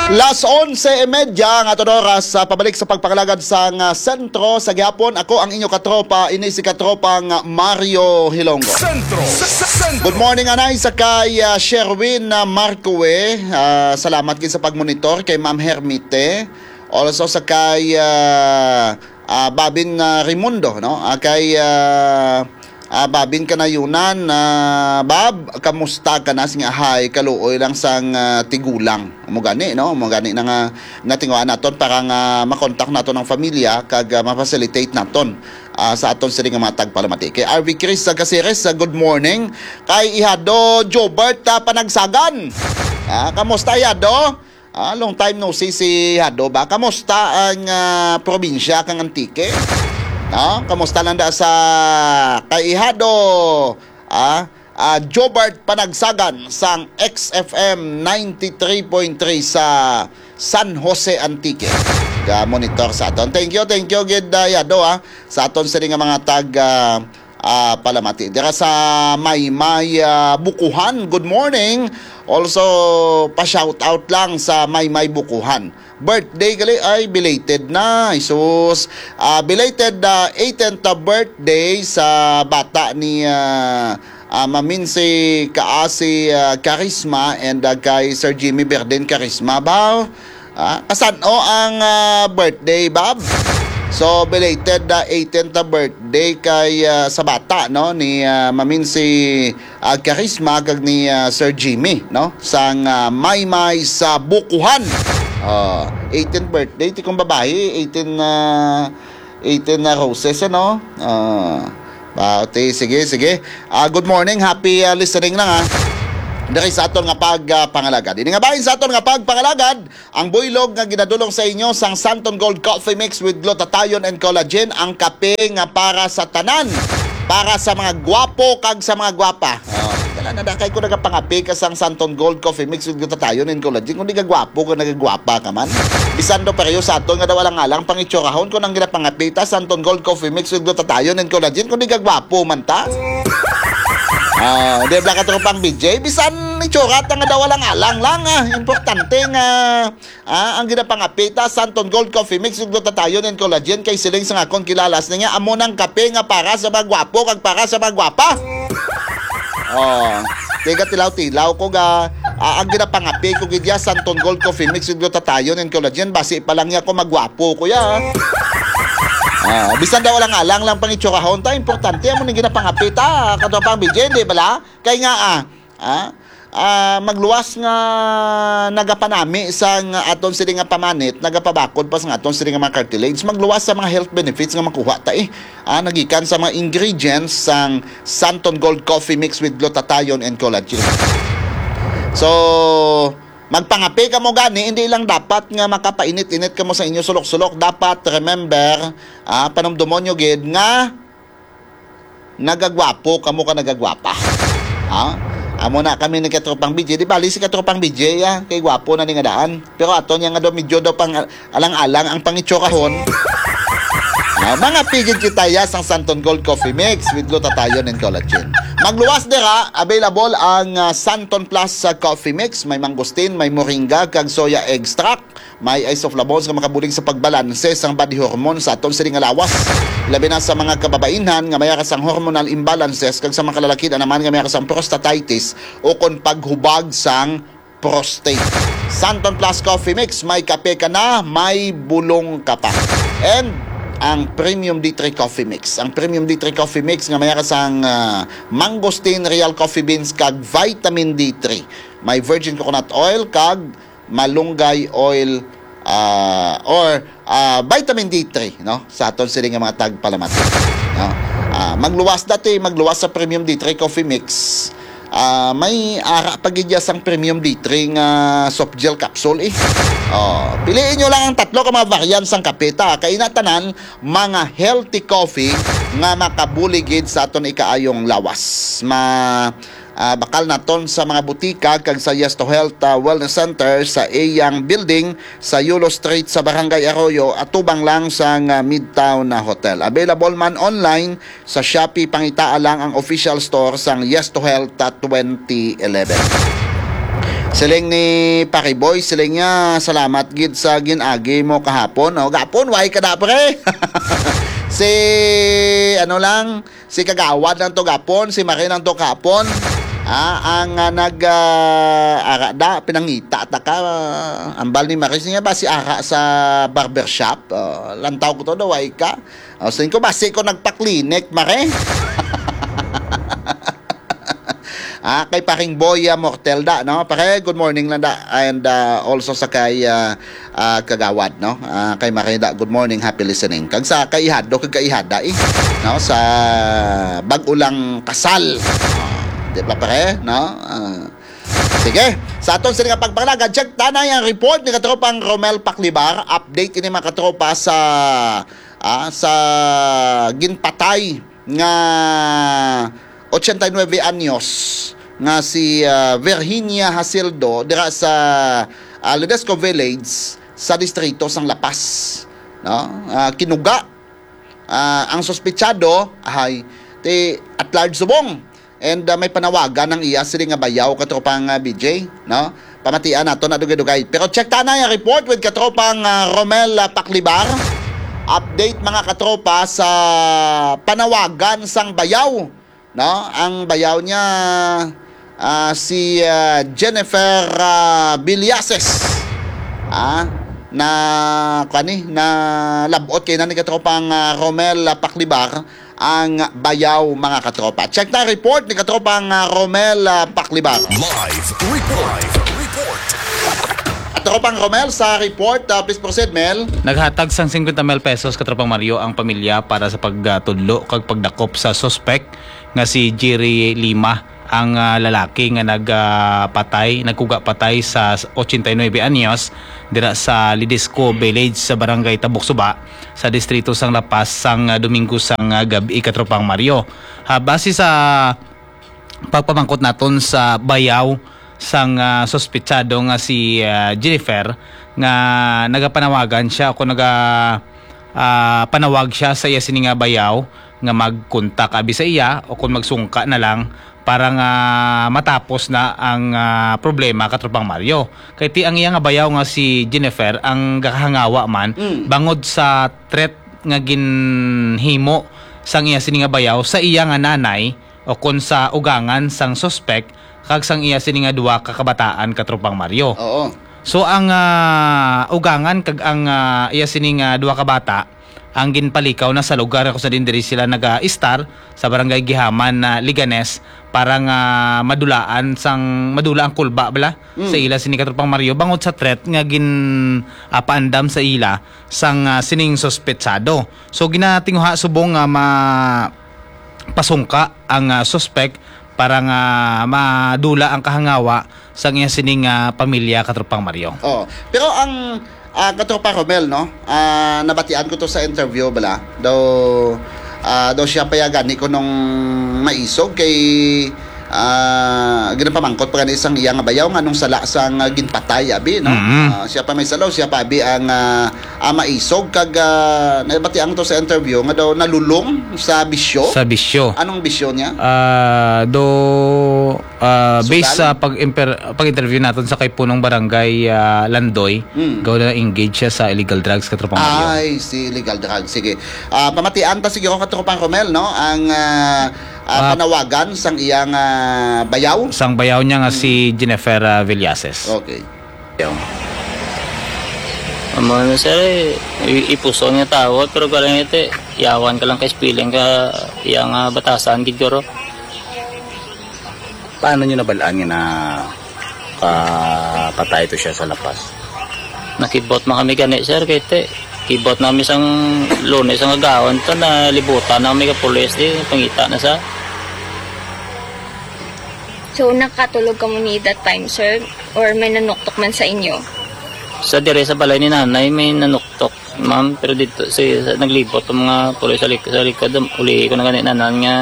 Las 11:30 nga oras sa pabalik sa pagpakalagad sa sentro sa gihapon. Ako ang inyo katropa, ini si katropang Mario Hilonggo. Sentro. Good morning anay sa kay Sherwin Marcoe. Salamat gid sa pagmonitor kay Ma'am Hermite. Also sa kay Babin Raimundo, no? Kay Babin kanayunan, Bab, kamusta ka na? Singa, hi, kaluoy lang sang tigulang. Mugani, no? Mugani na nga natingwaan naton para nga makontak naton ang familia kag ma-facilitate naton sa aton sila nga matag palamati. Kay RV Chris sa Caceres, good morning. Kay Ihado Jobert Panagsagan. Kamusta Ihado? Long time no see si Ihado ba? Kamusta ang probinsya kang Antique? No? Kamusta lang da sa kay Ihado Jobert Panagsagan sang XFM 93.3 sa San Jose Antique. Monitor sa aton. Thank you gid Ihado sa aton sa nga mga tag palamati. Dira sa Maymay Bukuhan. Good morning. Also pa-shout out lang sa Maymay Bukuhan. Birthday gali ay belated na. Isus, belated 18th birthday sa bata ni Maminsi Kaasi Karisma and kay Sir Jimmy Berden Karisma ba? Kasano ang birthday, Bob? So belated 18th birthday kay sa bata, no, ni Maminsi Karisma kag ni Sir Jimmy, no, sang Maymay sa Bukuhan. 18th birthday ti kong babae, 18 na roses, ano? Sige. Good morning, happy listening lang Dari sa aton nga pagpangalagad. Ini nga bahin sa aton nga pagpangalagad, ang buylog nga ginadulong sa inyo sang Santon Gold Coffee Mix with glutathione and collagen, ang kape nga para sa tanan, para sa mga gwapo kag sa mga gwapa. Nadakay ko nagapangapi ka sang Santon Gold Coffee Mix with glutathione and collagen. Kung di ka gwapo, kung nagagwapa ka man. Bisan do pareho sa aton nga dawalang alang pangitsurahon kung ang ginapangapi ta Santon Gold Coffee Mix with glutathione and collagen. Kung di ka gwapo man ta. Di ba katropang BJ? Bisan itsura ta nga dawalang alang lang. Importante nga ang ginapangapita Santon Gold Coffee Mix with glutathione and collagen kay siling sa akon kilalas na nga amo ng kape nga para sa mga gwapo kag para sa mga gwapa. Tiga tilaw-tilaw ko ga ang ginapangapi ko gidya Santon Gold Coffee Mix with glutathione and collagen basi pa lang niya ko magwapo kuya. Bisan daw lang alang lang pangitsurahon ta, importante mo ning ginapangapi ta katopang BJ, di bala? Kay nga magluwas nga nagapanami sa aton sila nga pamanit, nagapabakod pa sa aton sila nga mga cartilage, magluwas sa mga health benefits nga makuha ta nagikan sa mga ingredients sang Santon Gold Coffee Mix with glutathione and collagen. So magpangapi ka mo gani, hindi lang dapat nga makapainit-init ka mo sa inyo sulok-sulok. Dapat remember, panumdumon nyo gid nga nagagwapo ka mo ka nagagwapa. Amo na kami ni katropang BJ. Di bali si katropang BJ kay gwapo na ni nga daan. Pero aton yang nga do medyo do pang alang-alang ang pangitsurahon. Mga pigid kita sang Santon Gold Coffee Mix with glutathione and collagen. Magluwas dira, available ang Santon Plus Coffee Mix. May mangosteen, may moringa, kag soya extract. May isoflavones nga makabulig sa pagbalanse sang body hormone sa aton siling lawas. Labi na sa mga kababainhan nga may sang hormonal imbalances kag sa mga kalalaki na naman nga may sang prostatitis o kon paghubag sang prostate. Santon Plus Coffee Mix, may kape ka na, may bulong ka pa. And ang Premium D3 Coffee Mix. Ang Premium D3 Coffee Mix nga may kasang mangosteen, real coffee beans kag vitamin D3. May virgin coconut oil kag malunggay oil or vitamin D3, no? Sa aton sila nga mga tagpalamati. No? Magluwas magluwas sa Premium D3 Coffee Mix. May ara pagidya sang Premium D3 nga soft gel capsule piliin nyo lang ang tatlo ka mga variant sang kape ta kay natanan mga healthy coffee nga makabuligid sa aton ikaayong lawas. Bakal naton sa mga butika kag sa Yes to Health Wellness Center sa Eyang Building sa Yulo Street sa Barangay Arroyo atubang lang sa Midtown Hotel. Available man online sa Shopee, pangitaa lang ang official store sang Yes to Health 2011. Siling ni Pakiboy, siling niya, salamat gid sa ginagi mo kahapon. O, gapon, why ka na pre? Si, si Kagawad ng to gapon, si Marie ng to kapon. Ang nag-arada, pinangita ta ka. Ambal ni Maris niya ba si Ara sa barbershop? Lantaw ko to daw, why ka? Sa ko, basi ko nagpa-clinic, Mare. Kay paring Boy Mortelda, no? Pare, good morning lang da. And also sa kay Kagawad, no? Kay Marida, good morning, happy listening. Kag sa kay Ihado, kag kay Ihada, no? Sa bag-ulang kasal. Di ba pare, no? Sige, sa aton sila pagpanglaga, check tanay ang report ni katropang Romel Paclibar. Update ini mga katropa sa ginpatay nga 89 anyos nga si Virginia Hasildo dira sa Ledesco Village sa distrito sang Lapas, no? Kinuga ang sospechado ay at large subong. And may panawagan ng iya sila nga bayaw katropang BJ, no? Pamatian nato na dugay-dugay. Pero check tanay ang report with katropang Romel Paclibar. Update mga katropa sa panawagan sang bayaw, no? Ang bayaw niya si Jennifer Villases. Na labot kay ni katropang Romel Paclibar ang bayaw mga katropa. Check na report ni katropang Romel Paclibar. Live report. Katropang Romel sa report, please proceed Mel. Naghatag sang 50 mil pesos katropang Mario ang pamilya para sa pagtudlo kag pagdakop sa suspect nga si Jerry Lima, ang lalaki nga nagkuga patay sa 89 anyos dira sa Ledesco Village sa barangay Tabok-Suba sa distrito sang Lapas sang Domingo sang gabi katropang Mario. Base sa pagpamangkot naton sa bayaw sang sospechado nga si Jennifer nga nagapanawagan siya o panawag siya sa iya sining bayaw nga magkontak abi sa iya o kung magsungka na lang para nga matapos na ang problema katropang Mario. Kay ti ang iya nga bayaw nga si Jennifer ang gakahangawa man bangod sa threat nga ginhimo sang iya sini nga bayaw sa iya nga nanay o kon sa ugangan sang suspect kag sang iya sini nga duwa ka kabataan katropang Mario. Oo. So ang ugangan kag ang iya sini nga duwa ka bata ang ginpalikaw na sa lugar kung sa dindiri sila naga-star sa barangay Gihaman na Liganes para nga madula ang kulba bala sa ila sini katropang Mario bangod sa threat nga paandam sa ila sang sining sospetsado. So ginatinguha subong nga pasungka ang suspect para nga madula ang kahangawa sa iya sining pamilya katropang Mario. Oh, pero ang katropang Romel, no? Nabatian ko to sa interview bala. Daw siya payagan ni ko nung maisog kay ginapamangkot pa isang iya nga bayaw nga nung sala sang ginpatay abi, no? Siya pa may salaw, siya pa abi ang maisog kag nabatian to sa interview nga daw nalulong sa bisyo. Sa bisyo. Anong bisyo niya? Based sa pag-interview natin sa kay punong barangay Landoy, gaw na engage siya sa illegal drugs katropang Mario. Ay, si illegal drugs. Sige. Pamatian ta siguro katropang Romel, no? Ang panawagan sang iyang bayaw. Sang bayaw niya nga si Jennifer Villases. Okay. Ano sir, ipuso niya tawad pero galang ito, yawan ka lang kay spilling ka iyang batasan gidyo. Paano nyo nabalaan nga na patay ito siya sa Lapas? Nakibot na kami gani sir kay te. Kibot namin sang Lunes ang agawan to na libutan na kami ka pulis di pangita na sa. So, nakatulog ka mo ni that time, sir? Or may nanuktok man sa inyo? Sa dire sa balay ni nanay may nanuktok, ma'am. Pero dito naglibot ang mga pulis sa likod. Uli ko na ganit nanan nga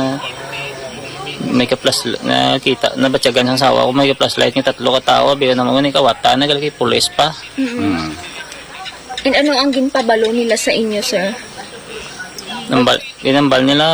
may ka-plus na kita, nabatyagan sang sawa ko may ka-plus light ng 3 ka tao. Biyo naman nga ni kawata, nagalagay pulis pa. And ano ang ginpabalo nila sa inyo, sir? Ginambal nila,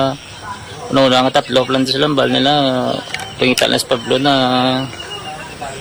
ano lang, 3 plan sa lambal nila, pangita na sa Pablo na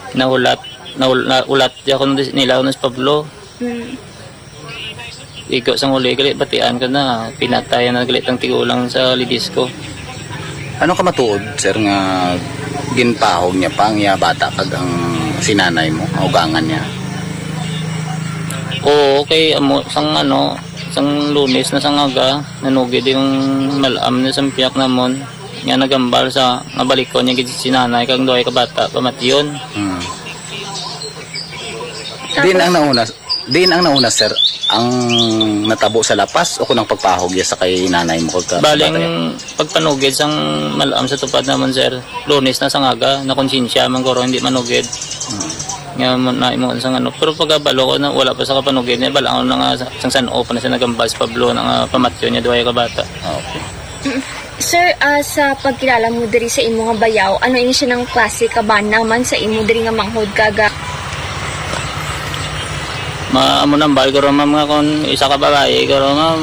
naulat di ako nila unas Pablo. Ikaw sang uli galit batian ka na pinatayan na galit ang tigulang sa lidis ko. Ano ka matuod, sir, nga ginpahog niya pang ya bata kag ang sinanay mo, ugangan niya? Oo, okay, sang Lunes na sang aga, nanugid yung malam na sang piyak namon. Nga nagambal sa nabalik ko niya gid sinanay kag doy ka bata pamatyon. Din ang nauna, sir, ang natabo sa lapas o kunang pagpahog ya sa kay nanay mo kag Baling pagpanugid sang malam sa tupad naman sir. Lunes na sang aga, na konsensya man guro hindi manugid. Nga na imo sang ano, pero pagabalo ko na wala pa sa kapanugid niya balang na nga sang San-O pa na sa nagambal sa Pablo na pamatyon niya duay ka bata. Okay. Sir, sa pagkilala mo diri sa imo nga bayaw, ano ini siya ng klase ka ba naman sa imo diri nga manghod kaga? Maamo nang bal guro ma'am nga kon isa ka babae guro ma'am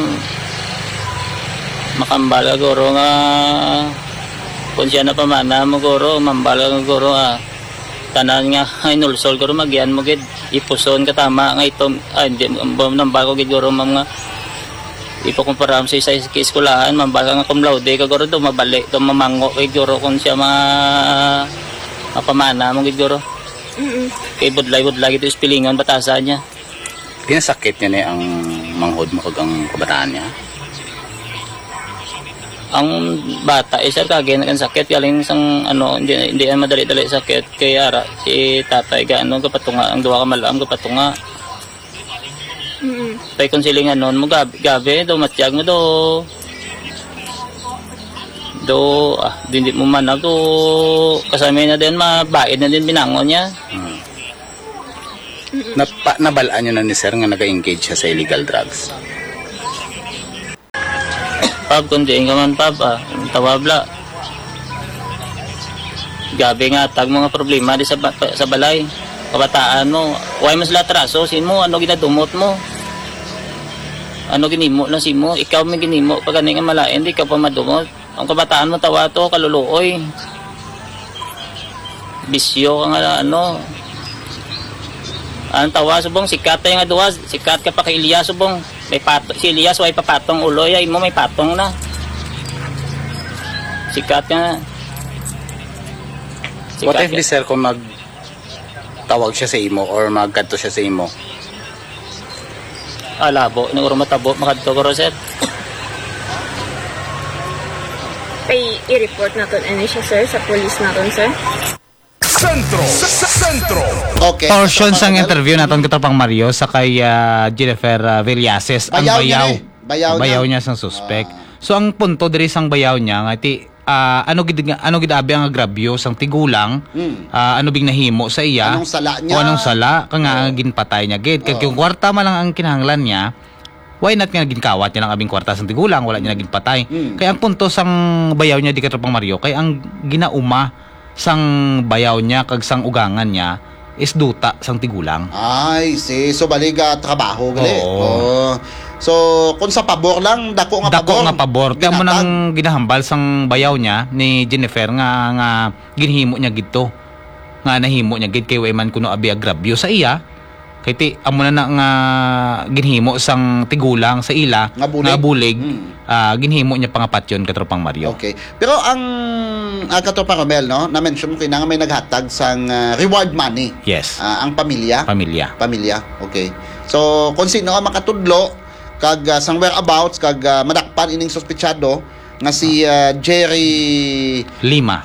makambal ka guro nga kung siya na pamana mo guro mambal ka guro tanan nga inulsol guro magyan mo gid ipuson ka tama nga ito hindi nambal ko gid guro ma'am nga ipakumparam sa isa ka eskulahan mambal ka nga cum laude ka guro do mabalik do mamango kay guro kung siya mapamana mo gid guro kay budlay gid ispilingon batasan niya. Pinasakit niya na ang manghod mo kag ang kabataan niya? Ang bata sir kagay nagan sakit galing sang hindi madali-dali sakit kay ara si tatay gaano kapatunga ang duwa ka malam kapatunga. Tay konsilingan non mo gabi do matyag mo do dindi mo man do kasama na din mabait na din binangon niya. Nabalaan niya na ni sir nga nag-engage siya sa illegal drugs. Pab, kundi ka man pab, tawabla. Gabi nga, tag mga problema di sa balay. Kabataan mo, huwag mas latraso, sin mo, ano ginadumot mo? Ano ginimo na sin mo? Ikaw may ginimo, pag ano nga malain, di ka pa madumot. Ang kabataan mo, tawa to, kaluluoy. Bisyo ka nga, ang tawa subong sikat tay nga duwas sikat ka pa kay Elias subong may patong si Elias way papatong uloy ay mo may patong na sikat ka What if this sir kung tawag siya sa imo or magkadto siya sa imo? Labo ni uro matabo makadto ko sir. I-report naton ano siya sir sa police naton sir. Sentro. Okay. Portion sang interview naton katropang Mario sa kay Jennifer Villases ang bayaw niya sang suspect. So ang punto diri sang bayaw niya nga ti ano gid abi ang agrabyo sang tigulang ano bing nahimo sa iya Anong sala niya? o anong sala nga ginpatay niya gid kay kung kwarta man lang ang kinahanglan niya why not nga ginkawat niya lang abing kwarta sang tigulang wala niya ginpatay kay ang punto sang bayaw niya di katropang Mario kay ang ginauma sang bayaw niya kag sang ugangan niya is duta sang tigulang. Ay, so baliga trabaho gali. Oo. So kung sa pabor lang dako nga pabor. Kaya mo nang ginahambal sang bayaw niya ni Jennifer nga ginhimo niya gidto. Nga nahimo niya gid kay way man kuno abi agrabyo sa iya. Kay ti amo na nga ginhimo sang tigulang sa ila nga bulig. Ginhimo niya pangapatyon katropang Mario. Okay. Pero ang katropang Romel no, na mention mo kina nga may naghatag sang reward money. Yes. Ang pamilya. Pamilya. Okay. So kung sino nga makatudlo kag sang whereabouts kag madakpan ining suspetsado nga si Jerry Lima.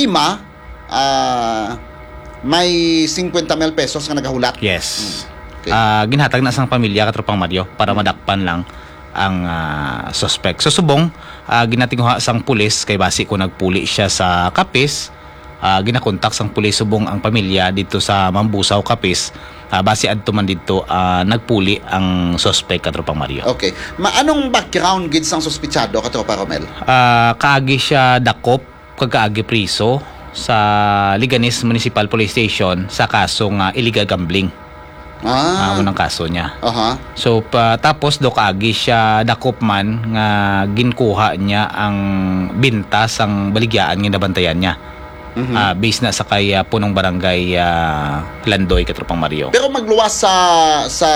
May 50,000 pesos nga nagahulat. Yes. Okay. Ginhatag na sang pamilya katropang Mario para madakpan lang ang suspect. So subong ginatinguha sang pulis kay basi ko nagpuli siya sa Capiz. Ginakontak sang pulis subong ang pamilya dito sa Mambusaw Capiz. Basi adto man dito nagpuli ang suspect katropang Mario. Okay. Anong background gid sang suspetsado katropang Romel? Kaagi siya dakop kag kaagi priso sa Liganes Municipal Police Station sa kasong illegal gambling. Unang kaso niya. So tapos do kaagi siya dakop man nga ginkuha niya ang binta sang baligyaan nga nabantayan niya. Base na sa kay punong barangay Landoy katropang Mario. Pero magluwas sa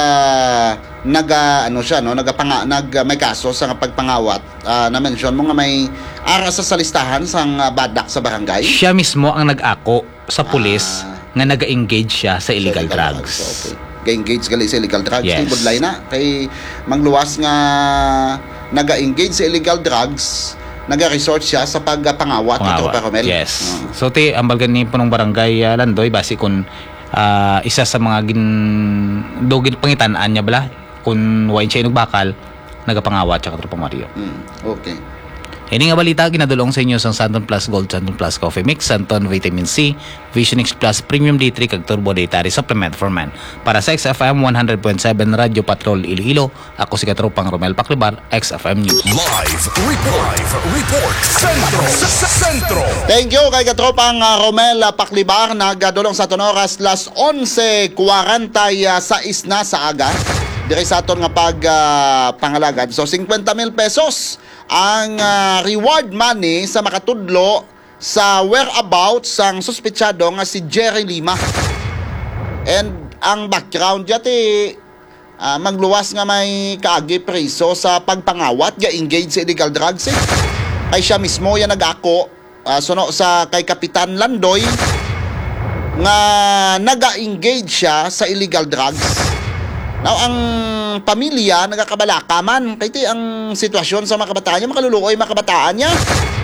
may kaso sa pagpangawat na mention mo nga may ara sa listahan sang badak sa barangay. Siya mismo ang nag-ako sa pulis nga naga-engage siya sa illegal drugs. Okay. Ga-engage gali sa illegal drugs. Yes. Budlay na. Kay magluwas nga naga-engage sa illegal drugs, naga-resort siya sa pagpangawat ni Tropa Romel. Yes. So ang balgan ni punong barangay Landoy basi kun isa sa mga dogin pangitan-an niya bala kung wain siya inugbakal nagapangawat siya katropang Mario. Okay. Ini nga balita ginadulong sa inyo sang Santon Plus Gold, Santon Plus Coffee Mix, Santon Vitamin C, Vision X Plus Premium D3 kag Turbo Dietary Supplement for Men. Para sa XFM 100.7 Radio Patrol Iloilo, ako si Katropang Romel Paclibar, XFM News. Live report. Centro. Thank you kay Katropang Romel Paclibar. Nagdulong sa tonoras las 11:40 sa isna sa aga. Dire sa aton nga pangalagad. So 50,000 pesos ang reward money sa makatudlo sa whereabouts sang suspetsado nga si Jerry Lima. And ang background yati magluwas nga may kaagi preso sa pagpangawat ga engage sa illegal drugs. Kay siya mismo yan nag-ako suno sa kay Kapitan Landoy nga naga-engage siya sa illegal drugs. Now, ang pamilya nagakabalaka man. Kaya ang sitwasyon sa mga kabataan niya, makaluluoy mga kabataan niya.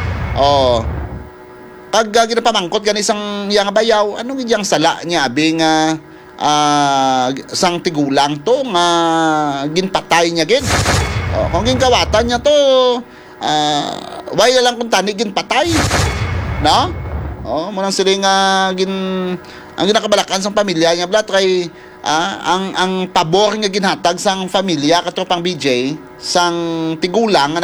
Pag ginapamangkot gani isang yang bayaw, anong giyang sala niya? Abing sang tigulang to, nga ginpatay niya gin. Kung ginkawatan niya to, wala lang kung tani ginpatay. No? Munang sila nga ang ginakabalakan sa pamilya niya, blat, kay ang pabor nga ginhatag sang pamilya katropang BJ sang tigulang nga